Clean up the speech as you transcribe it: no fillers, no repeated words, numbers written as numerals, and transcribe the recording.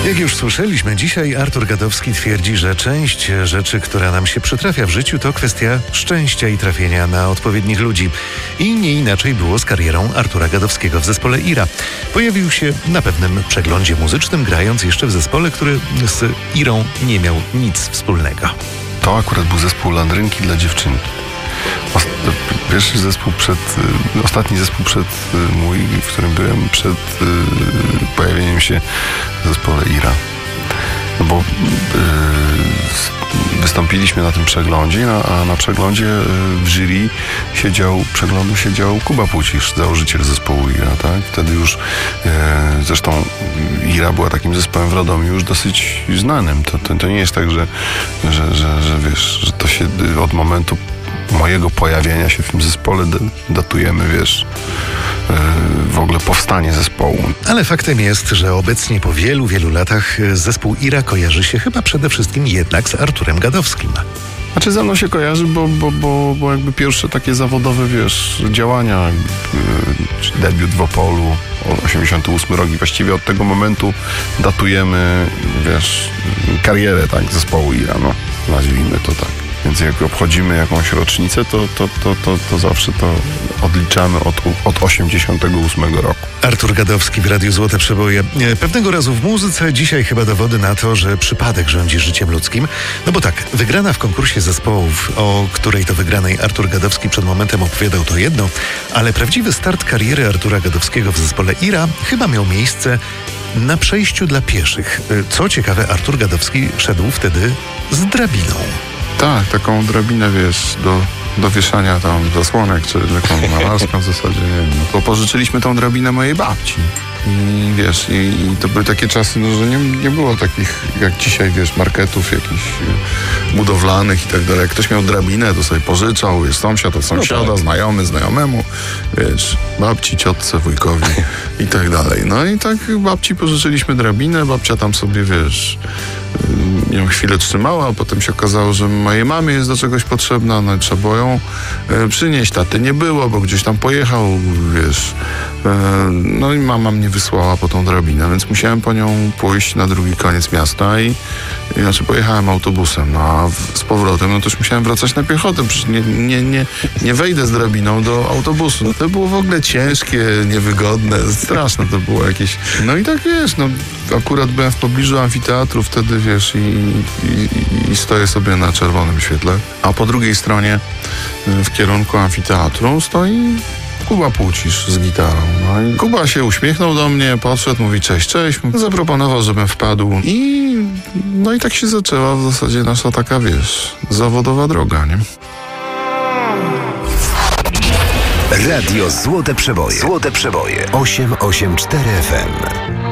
Jak już słyszeliśmy, dzisiaj Artur Gadowski twierdzi, że część rzeczy, która nam się przytrafia w życiu, to kwestia szczęścia i trafienia na odpowiednich ludzi. I nie inaczej było z karierą Artura Gadowskiego w zespole Ira. Pojawił się na pewnym przeglądzie muzycznym, grając jeszcze w zespole, który z Irą nie miał nic wspólnego. To akurat był zespół Landrynki dla dziewczynki. Ostatni zespół mój, w którym byłem przed pojawieniem się w zespole Ira. No bo wystąpiliśmy na tym przeglądzie, a na przeglądzie w jury siedział Kuba Pucisz, założyciel zespołu Ira, tak? Wtedy już zresztą Ira była takim zespołem w Radomiu już dosyć znanym. To nie jest tak, że wiesz, że to się od momentu mojego pojawienia się w tym zespole datujemy, wiesz, w ogóle powstanie zespołu. Ale faktem jest, że obecnie po wielu, wielu latach zespół Ira kojarzy się chyba przede wszystkim jednak z Arturem Gadowskim. Znaczy ze mną się kojarzy, bo jakby pierwsze takie zawodowe, wiesz, działania, debiut w Opolu, 88 rok i właściwie od tego momentu datujemy, wiesz, karierę, tak, zespołu Ira, no, nazwijmy to tak. Więc jak obchodzimy jakąś rocznicę, to zawsze to odliczamy od 88 roku. Artur Gadowski w Radiu Złote Przeboje. Pewnego razu w muzyce, dzisiaj chyba dowody na to, że przypadek rządzi życiem ludzkim. No bo tak, wygrana w konkursie zespołów, o której to wygranej Artur Gadowski przed momentem opowiadał, to jedno, ale prawdziwy start kariery Artura Gadowskiego w zespole Ira chyba miał miejsce na przejściu dla pieszych. Co ciekawe, Artur Gadowski szedł wtedy z drabiną. Tak, taką drabinę, wiesz, do wieszania tam zasłonek, czy taką malarską w zasadzie, nie wiem. Bo pożyczyliśmy tą drabinę mojej babci. I wiesz, i to były takie czasy, no, że nie było takich jak dzisiaj, wiesz, marketów jakichś budowlanych i tak dalej. Jak ktoś miał drabinę, to sobie pożyczał, wiesz, sąsiad od sąsiada, no tak. Znajomy znajomemu, wiesz, babci, ciotce, wujkowi i tak dalej. No i tak babci pożyczyliśmy drabinę, babcia tam sobie, wiesz, ją chwilę trzymała, a potem się okazało, że mojej mamie jest do czegoś potrzebna, no i trzeba było ją przynieść. Taty nie było, bo gdzieś tam pojechał, wiesz. No i mama mnie wysłała po tą drabinę, więc musiałem po nią pójść na drugi koniec miasta i znaczy pojechałem autobusem, no a z powrotem, no to już musiałem wracać na piechotę, przecież nie wejdę z drabiną do autobusu. No to było w ogóle ciężkie, niewygodne, straszne to było jakieś. No i tak, wiesz, no akurat byłem w pobliżu amfiteatru wtedy, wiesz, i stoję sobie na czerwonym świetle, a po drugiej stronie w kierunku amfiteatru stoi Kuba Pucisz z gitarą. No i Kuba się uśmiechnął do mnie, podszedł, mówi cześć, zaproponował, żebym wpadł i tak się zaczęła w zasadzie nasza taka, wiesz, zawodowa droga, nie? Radio Złote Przeboje. Złote Przeboje. 884 FM.